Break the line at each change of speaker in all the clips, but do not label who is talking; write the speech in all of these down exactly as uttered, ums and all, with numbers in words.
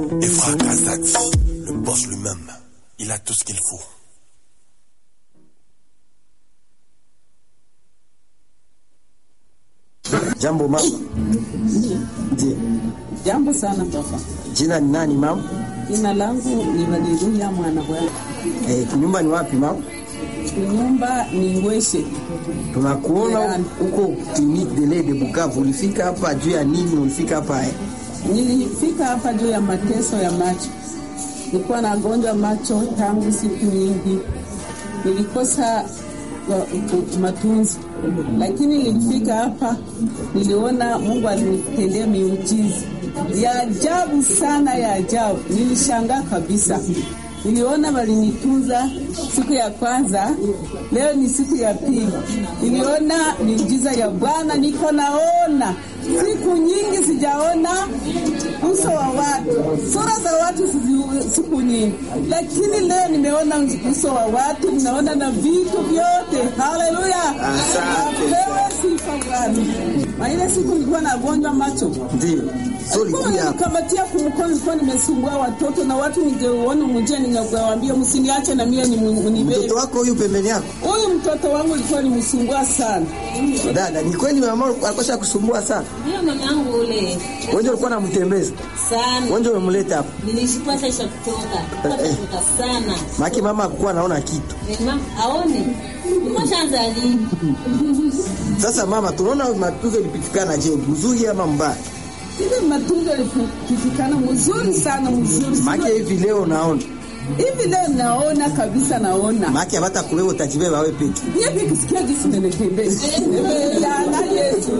Efra Kazati, le boss lui-même, il a tout ce qu'il faut.
Jambo mama.
Ndiyo. Jambo sana baba.
Jina ni nani mama?
Jina langu ni Valeria mwana bwana.
Eh, kunyumba ni wapi mama?
Kunyumba ni Ngweshe.
Tunakuona huko Clinique de lait de Bukavu. Ulifika hapa juu ya nini? Ulifika hapa eh?
Nilifika hapa juu ya mateso ya macho. Nilikuwa nagonjwa macho tangu siku nyingi. Nilikosa matunzi, lakini nilifika hapa, niliona Mungu alinitendea miujiza ya ajabu sana, ya ajabu. Nilishangaa kabisa. Niliona walinitunza siku ya kwanza, leo ni siku ya pili. Niliona miujiza ya Bwana, niko naona. Siku nyingi sijaona uso wa watu, sura za watu siku nyingi, lakini leo nimeona uso wa watu, ninaona na vitu vyote. Haleluya. Asante. Sifa Bwana. Maana siku nilikuwa nagonjwa macho.
Ndio. Sorry pia.
Kamatia kumkono nilikuwa nimesumbua watoto na watu, ningeona mmoja ningewaambia msiniache na mimi ni
mtoto wako huyu pembeni yako.
Huyu mtoto wangu alikuwa nimsumbua sana.
Dada, ni kweli mama alikosa kusumbua sana?
Ndio mama yangu ule.
Wewe ulikuwa unamtembeza
sana.
Wewe ndio umemleta hapa.
Nilishikwa sasa kutoka. Kutoka sana.
Maki mama alikuwa anaona kitu.
Mama aone. Mshaanza lini?
Sasa mama, tunaona matunzo yalipitikana je, mzuri ama mbaya?
Ile matunzo yalipitikana mzuri sana, mzuri.
Maki hivi leo naona.
Hivi leo naona kabisa, naona.
Maki hata kuwewe utajibeba wewe peke.
Yeye kisikia jinsi ninatembea. Yana Yesu.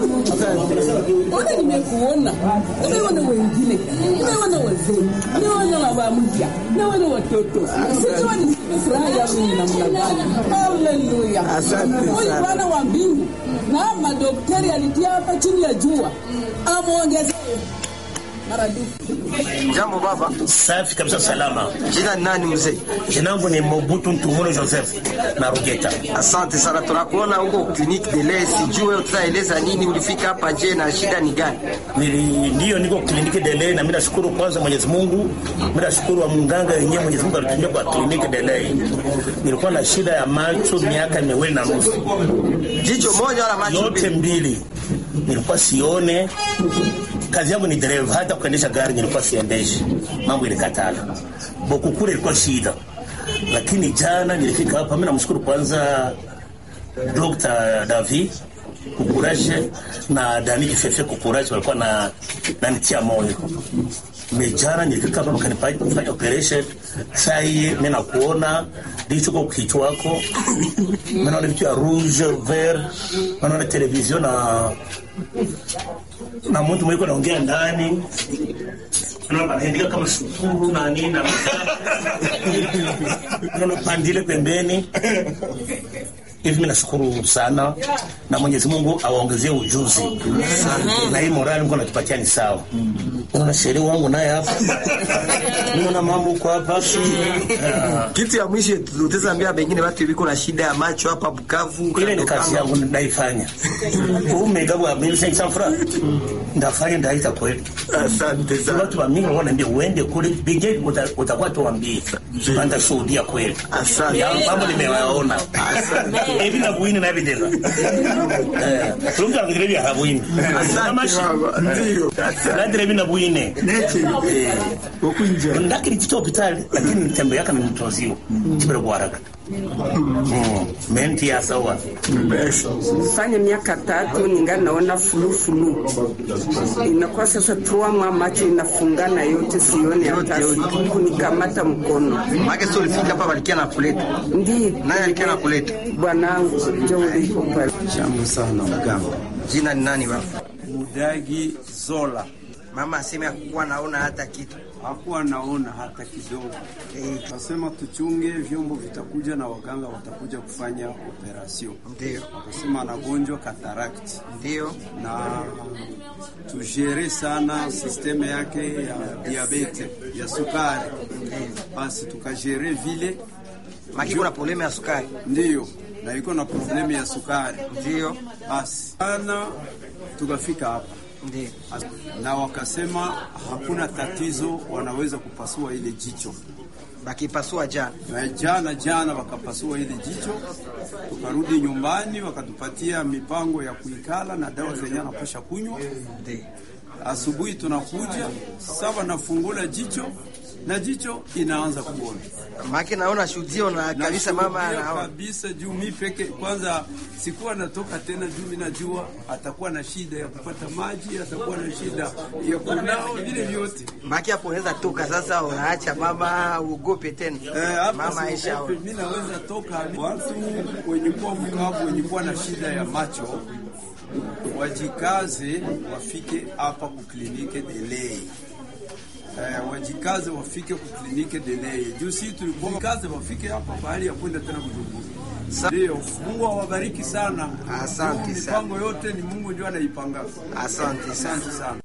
Ona nimekuona. Nimeona wengine. Nimeona wazee. Nimeona baba mpya. Nimeona watoto. Sijua ni furaha yangu na mnagani. Haleluya.
Asante sana.
Huyu Bwana wa mbingu na madaktari alitia hapa chini ya jua. Amuongezee
Jambo baba.
Safi kabisa, salama.
Jina ni nani mzee?
Jina langu ni Mobutu Ntumulo Joseph na Rugeta.
Asante sana, tunakuona huko Clinique de lait. Sijue utaeleza nini, ulifika hapa je na shida ni gani?
Nili ndio niko Clinique de lait na mimi nashukuru kwanza Mwenyezi Mungu. Mimi nashukuru wa munganga yenyewe Mwenyezi Mungu alitunja kwa Clinique de lait. Nilikuwa na shida ya macho miaka miwili na nusu.
Jicho moja wala macho
yote mbili. Nilikuwa sione. Kazi yangu ni dereva, hata kuendesha gari nilikuwa siendeshi. Mambo ilikatala. Boku kule ilikuwa shida. Lakini jana nilifika hapa, mimi namshukuru kwanza Doctor David Kukuraje na Dani Kifefe Kukuraje, walikuwa na nanitia moyo. Mejana nilifika hapa mkanipa kufanya operation. Sasa mimi nakuona ndicho kwa kichwa wako. Mimi naona vitu ya rouge, vert, naona television na na mtu mwiko naongea ndani. Naona anaandika kama shukuru na nini na naona pandile pembeni. Hivi mimi nashukuru sana na Mwenyezi Mungu awaongezee ujuzi. Na hii morali Mungu anatupatia ni sawa. Unaona sheria wangu naye hapa. Unaona mambo kwa hapa.
Kitu ya mwisho tutaambia wengine watu biko na shida ya macho hapa Bukavu.
Ile ni kazi yangu naifanya. Umegawa mimi sasa safra. Ndafanya ndaita kweli.
Asante sana.
Watu wa mimi wanaambia uende kule bige utakuwa tuambie. Panda shuhudia kweli.
Asante.
Mambo nimewaona.
Asante.
Hivi na buini na videla. Eh, tunga ngire ya buini.
Asante. Ndio.
Nadire bina buini.
Neti. Okunja.
Ndakiri kito hospitali lakini tembe yake ni mtozio. Kibere bwaraka. Mm. Menti ya sawa.
Fanya miaka tatu ningali naona fulu fulu. Inakuwa sasa trois mois macho inafungana yote, sione hata kunikamata mkono.
Mage sio ulifika hapa walikia na kuleta.
Ndiyo.
Nani alikia na kuleta?
Bwanangu ndio uliko pale.
Jambo sana mganga. Jina ni nani baba?
Mudagi Zola.
Mama aseme hakuwa naona hata kitu.
Hakuwa naona hata kidogo. Eh, akasema tuchunge vyombo vitakuja na waganga watakuja kufanya operation.
Ndio.
Akasema anagonjwa cataract.
Ndio.
Na tujere sana systeme yake ya diabete, ya sukari. Basi tukajere vile.
Maki kuna problema ya sukari.
Ndio. Na iko na problema ya sukari.
Ndio.
Basi. Ana tukafika hapa.
Ndiyo.
Na wakasema hakuna tatizo, wanaweza kupasua ile jicho.
Bakipasua jana.
Na jana jana wakapasua ile jicho. Tukarudi nyumbani, wakatupatia mipango ya kuikala na dawa zenye anapasha kunywa.
Ndiyo.
Asubuhi tunakuja, sawa nafungula jicho na jicho inaanza kuona.
Maki naona shuhudio na kabisa mama anaona
kabisa juu mimi peke kwanza sikuwa natoka tena juu mimi najua atakuwa na shida ya kupata maji, atakuwa na shida ya kunao vile vyote.
Maki hapo unaweza toka sasa unaacha mama ugope tena.
Eh,
mama Aisha
mimi naweza toka watu wenye kwa mkavu wenye kwa na shida ya macho wajikaze wafike hapa ku klinike Delay. Eh, wajikaze wafike ku klinike Delay. Juu si tulikuwa kaze wafike hapa bahali ya kwenda tena Bujumbura. Ndio, Mungu awabariki sana.
Asante sana.
Mipango yote ni Mungu ndio anaipanga.
Asante sana.
Asante sana.